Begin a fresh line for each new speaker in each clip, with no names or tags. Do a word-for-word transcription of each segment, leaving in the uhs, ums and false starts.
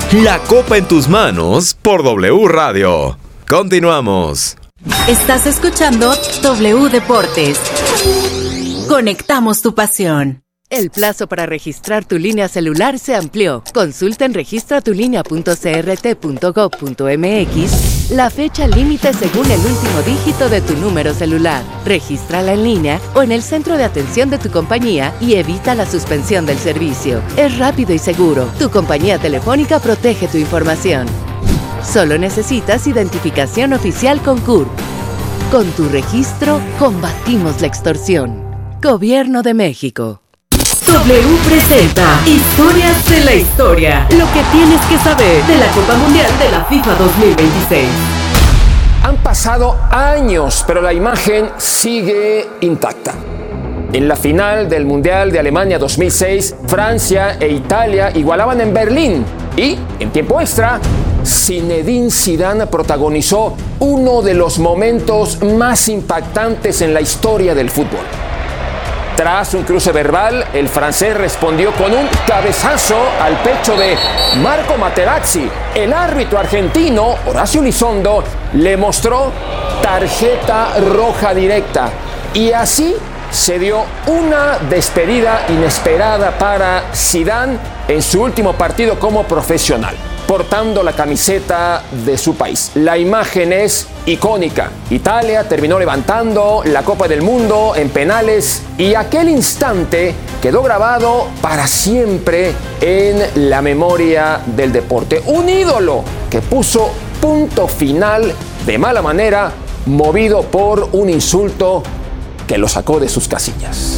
La copa en tus manos por W Radio. Continuamos.
Estás escuchando W Deportes. Conectamos tu pasión.
El plazo para registrar tu línea celular se amplió. Consulta en registra tu línea punto c r t punto gov punto m x la fecha límite según el último dígito de tu número celular. Regístrala en línea o en el centro de atención de tu compañía y evita la suspensión del servicio. Es rápido y seguro. Tu compañía telefónica protege tu información. Solo necesitas identificación oficial con C U R P. Con tu registro, combatimos la extorsión. Gobierno de México.
W presenta Historias de la Historia. Lo que tienes que saber de la Copa Mundial de la FIFA dos mil veintiséis.
Han pasado años, pero la imagen sigue intacta. En la final del Mundial de Alemania dos mil seis, Francia e Italia igualaban en Berlín. Y, en tiempo extra, Zinedine Zidane protagonizó uno de los momentos más impactantes en la historia del fútbol. Tras un cruce verbal, el francés respondió con un cabezazo al pecho de Marco Materazzi. El árbitro argentino, Horacio Elizondo, le mostró tarjeta roja directa. Y así se dio una despedida inesperada para Zidane en su último partido como profesional, portando la camiseta de su país. La imagen es icónica. Italia terminó levantando la Copa del Mundo en penales y aquel instante quedó grabado para siempre en la memoria del deporte. Un ídolo que puso punto final de mala manera, movido por un insulto que lo sacó de sus casillas.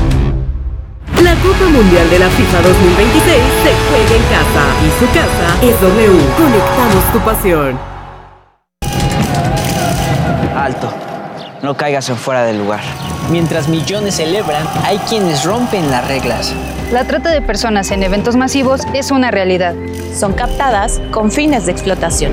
La Copa Mundial de la FIFA dos mil veintiséis se juega en casa y su casa es W. Conectamos tu pasión.
Alto, no caigas en fuera del lugar. Mientras millones celebran, hay quienes rompen las reglas.
La trata de personas en eventos masivos es una realidad.
Son captadas con fines de explotación.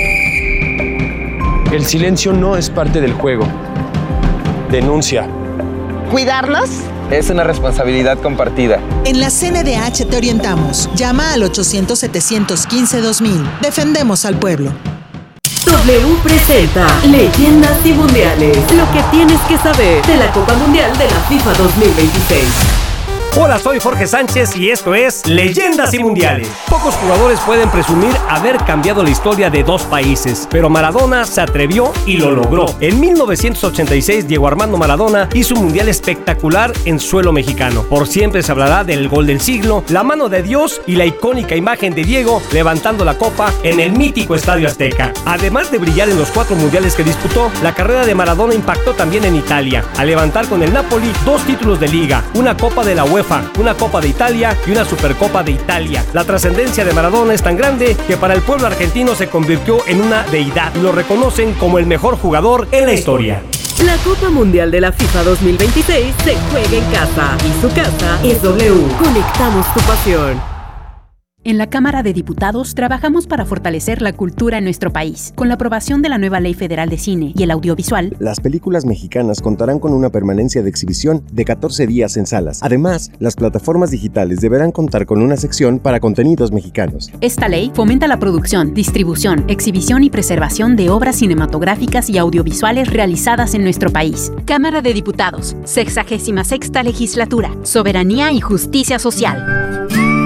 El silencio no es parte del juego. Denuncia.
¿Cuidarnos?
Es una responsabilidad compartida.
En la C N D H te orientamos. Llama al ochocientos, setecientos quince, dos mil. Defendemos al pueblo.
W presenta Leyendas y Mundiales. Lo que tienes que saber de la Copa Mundial de la FIFA dos mil veintiséis.
Hola, soy Jorge Sánchez y esto es Leyendas y Mundiales. Pocos jugadores pueden presumir haber cambiado la historia de dos países, pero Maradona se atrevió y lo logró. En mil novecientos ochenta y seis, Diego Armando Maradona hizo un mundial espectacular en suelo mexicano. Por siempre se hablará del gol del siglo, la mano de Dios y la icónica imagen de Diego levantando la copa en el mítico Estadio Azteca. Además de brillar en los cuatro mundiales que disputó, la carrera de Maradona impactó también en Italia, al levantar con el Napoli dos títulos de liga, una Copa de la UEFA, una Copa de Italia y una Supercopa de Italia. La trascendencia de Maradona es tan grande que para el pueblo argentino se convirtió en una deidad. Lo reconocen como el mejor jugador en la historia.
La Copa Mundial de la FIFA dos mil veintiséis se juega en casa y su casa es W. Conectamos tu pasión.
En la Cámara de Diputados trabajamos para fortalecer la cultura en nuestro país. Con la aprobación de la nueva Ley Federal de Cine y el Audiovisual,
las películas mexicanas contarán con una permanencia de exhibición de catorce días en salas. Además, las plataformas digitales deberán contar con una sección para contenidos mexicanos.
Esta ley fomenta la producción, distribución, exhibición y preservación de obras cinematográficas y audiovisuales realizadas en nuestro país. Cámara de Diputados, sexagésima sexta Legislatura, Soberanía y Justicia Social.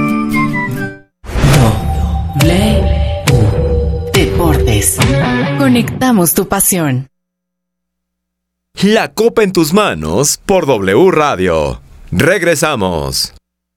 Deportes. Conectamos tu pasión.
La copa en tus manos por W Radio. Regresamos.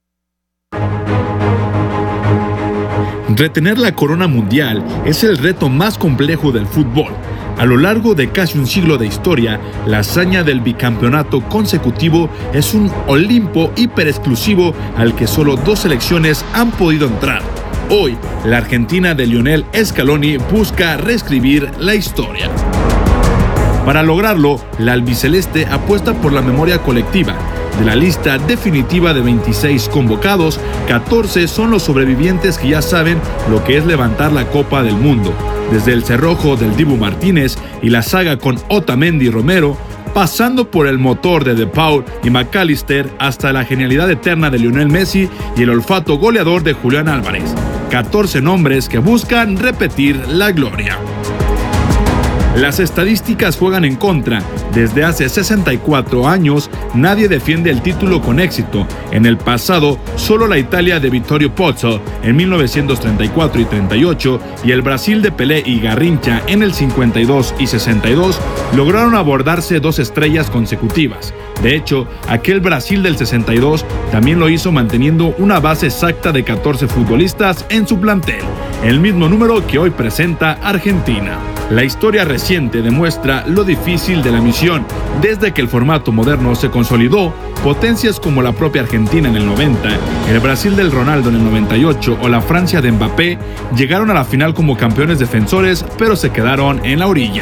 Retener la corona mundial es el reto más complejo del fútbol. A lo largo de casi un siglo de historia, la hazaña del bicampeonato consecutivo es un Olimpo hiperexclusivo al que solo dos selecciones han podido entrar. Hoy, la Argentina de Lionel Scaloni busca reescribir la historia. Para lograrlo, la albiceleste apuesta por la memoria colectiva. De la lista definitiva de veintiséis convocados, catorce son los sobrevivientes que ya saben lo que es levantar la Copa del Mundo. Desde el cerrojo del Dibu Martínez y la saga con Otamendi y Romero, pasando por el motor de De Paul y McAllister hasta la genialidad eterna de Lionel Messi y el olfato goleador de Julián Álvarez. catorce nombres que buscan repetir la gloria. Las estadísticas juegan en contra. Desde hace sesenta y cuatro años, nadie defiende el título con éxito. En el pasado, solo la Italia de Vittorio Pozzo en mil novecientos treinta y cuatro y treinta y ocho y el Brasil de Pelé y Garrincha en el cincuenta y dos y sesenta y dos lograron abordarse dos estrellas consecutivas. De hecho, aquel Brasil del sesenta y dos también lo hizo manteniendo una base exacta de catorce futbolistas en su plantel, el mismo número que hoy presenta Argentina. La historia reciente demuestra lo difícil de la misión. Desde que el formato moderno se consolidó, potencias como la propia Argentina en el noventa, el Brasil del Ronaldo en el noventa y ocho o la Francia de Mbappé llegaron a la final como campeones defensores, pero se quedaron en la orilla.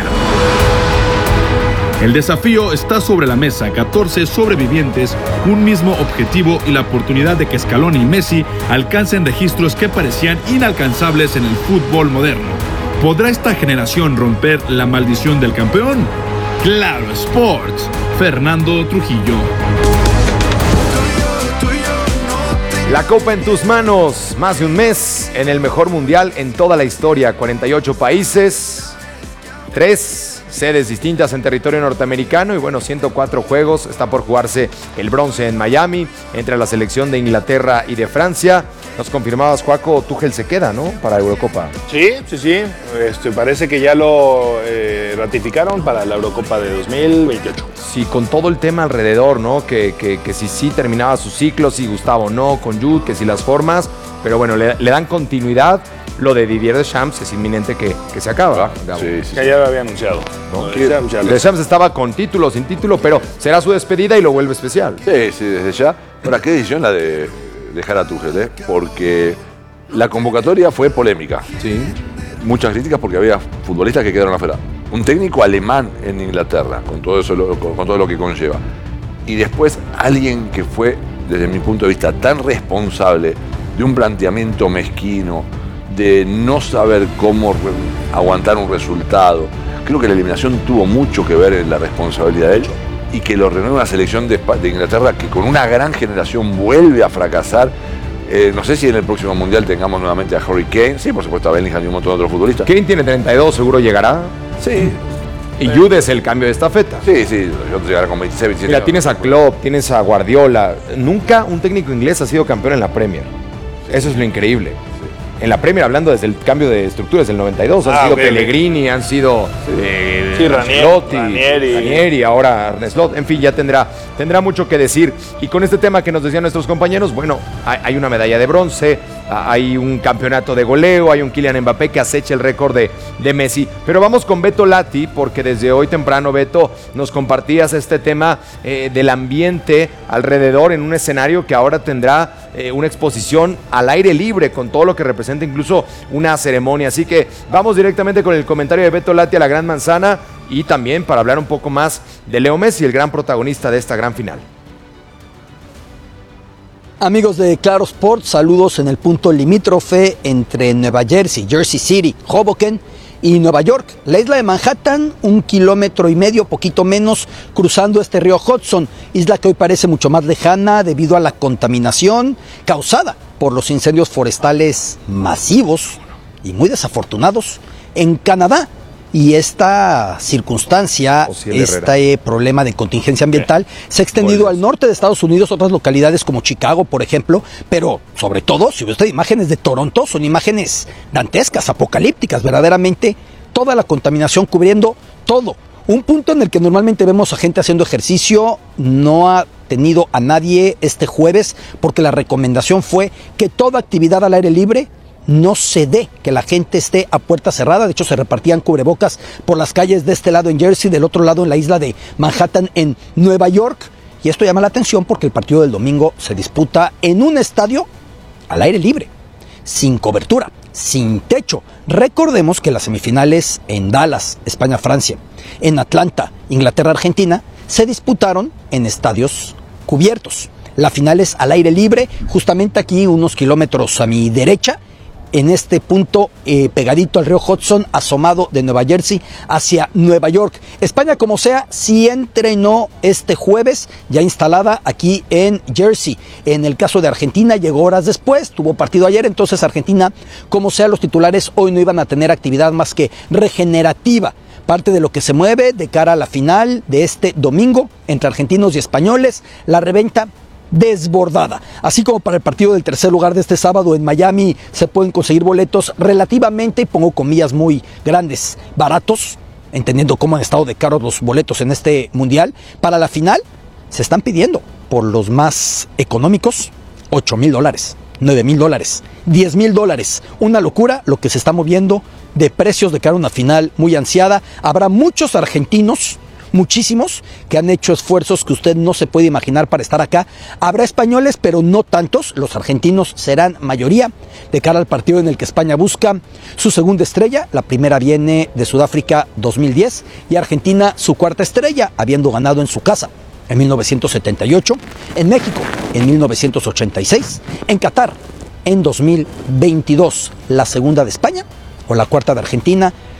El desafío está sobre la mesa, catorce sobrevivientes, un mismo objetivo y la oportunidad de que Scaloni y Messi alcancen registros que parecían inalcanzables en el fútbol moderno. ¿Podrá esta generación romper la maldición del campeón? Claro Sports, Fernando Trujillo.
La Copa en tus manos, más de un mes en el mejor mundial en toda la historia, cuarenta y ocho países, tres sedes distintas en territorio norteamericano y bueno, ciento cuatro juegos. Está por jugarse el bronce en Miami entre la selección de Inglaterra y de Francia. Nos confirmabas, Joaco, Tuchel se queda, ¿no? Para Eurocopa.
Sí, sí, sí. Este, parece que ya lo eh, ratificaron para la Eurocopa de dos mil veintiocho.
Sí, con todo el tema alrededor, ¿no? Que, que, que si sí terminaba su ciclo, si Gustavo no, con Jude, que si las formas. Pero bueno, le, le dan continuidad. Lo de Didier Deschamps es inminente que, que se acaba.
Sí, sí, que ya lo había anunciado.
No, sí, anunciado. Deschamps estaba con título, sin título, pero será su despedida y lo vuelve especial.
Sí, sí, desde ya. Ahora, qué decisión la de dejar a Tuchel, ¿eh? Porque la convocatoria fue polémica.
Sí.
Muchas críticas porque había futbolistas que quedaron afuera. Un técnico alemán en Inglaterra, con todo eso, con, con todo lo que conlleva. Y después alguien que fue, desde mi punto de vista, tan responsable de un planteamiento mezquino, de no saber cómo re- aguantar un resultado. Creo que la eliminación tuvo mucho que ver en la responsabilidad de él y que lo renueva la selección de, de Inglaterra, que con una gran generación vuelve a fracasar. Eh, no sé si en el próximo Mundial tengamos nuevamente a Harry Kane, sí, por supuesto a Bellingham y un montón de otros futbolistas.
Kane tiene treinta y dos, seguro llegará.
Sí.
Y Jude es el cambio de estafeta.
Sí, sí, yo llegará con veintiséis, veintisiete.
Mira, tienes a Klopp, tienes a Guardiola. Nunca un técnico inglés ha sido campeón en la Premier. Eso es lo increíble. En la Premier, hablando desde el cambio de estructuras del noventa y dos, han ah, sido okay, Pellegrini, han sido
sí.
eh,
sí, Ranieri, Ranieri.
Ranieri, ahora Arne Slot, en fin, ya tendrá, tendrá mucho que decir. Y con este tema que nos decían nuestros compañeros, bueno, hay, hay una medalla de bronce, hay un campeonato de goleo, hay un Kylian Mbappé que acecha el récord de, de Messi. Pero vamos con Beto Lati, porque desde hoy temprano, Beto, nos compartías este tema eh, del ambiente alrededor en un escenario que ahora tendrá eh, una exposición al aire libre, con todo lo que representa incluso una ceremonia. Así que vamos directamente con el comentario de Beto Lati a la Gran Manzana y también para hablar un poco más de Leo Messi, el gran protagonista de esta gran final.
Amigos de Claro Sports, saludos en el punto limítrofe entre Nueva Jersey, Jersey City, Hoboken y Nueva York. La isla de Manhattan, un kilómetro y medio, poquito menos, cruzando este río Hudson, isla que hoy parece mucho más lejana debido a la contaminación causada por los incendios forestales masivos y muy desafortunados en Canadá. Y esta circunstancia, este problema de contingencia ambiental se ha extendido al norte de Estados Unidos, otras localidades como Chicago, por ejemplo, pero sobre todo, si ve usted imágenes de Toronto, son imágenes dantescas, apocalípticas, verdaderamente toda la contaminación cubriendo todo. Un punto en el que normalmente vemos a gente haciendo ejercicio no ha tenido a nadie este jueves porque la recomendación fue que toda actividad al aire libre no se dé, que la gente esté a puerta cerrada. De hecho, se repartían cubrebocas por las calles de este lado en Jersey, del otro lado en la isla de Manhattan en Nueva York. Y esto llama la atención porque el partido del domingo se disputa en un estadio al aire libre, sin cobertura, sin techo. Recordemos que las semifinales en Dallas, España-Francia, en Atlanta, Inglaterra-Argentina, se disputaron en estadios cubiertos. La final es al aire libre, justamente aquí unos kilómetros a mi derecha, en este punto eh, pegadito al río Hudson, asomado de Nueva Jersey hacia Nueva York. España, como sea, sí entrenó este jueves, ya instalada aquí en Jersey. En el caso de Argentina, llegó horas después, tuvo partido ayer, entonces Argentina, como sea, los titulares hoy no iban a tener actividad más que regenerativa. Parte de lo que se mueve de cara a la final de este domingo entre argentinos y españoles, la reventa desbordada. Así como para el partido del tercer lugar de este sábado en Miami se pueden conseguir boletos relativamente, y pongo comillas muy grandes, baratos, entendiendo cómo han estado de caros los boletos en este mundial. Para la final se están pidiendo por los más económicos ocho mil dólares, nueve mil dólares, diez mil dólares. Una locura lo que se está moviendo de precios de cara a una final muy ansiada. Habrá muchos argentinos, muchísimos, que han hecho esfuerzos que usted no se puede imaginar para estar acá. Habrá españoles, pero no tantos. Los argentinos serán mayoría de cara al partido en el que España busca su segunda estrella. La primera viene de Sudáfrica dos mil diez y Argentina su cuarta estrella, habiendo ganado en su casa en mil novecientos setenta y ocho, en México en mil novecientos ochenta y seis, en Qatar en dos mil veintidós. La segunda de España o la cuarta de Argentina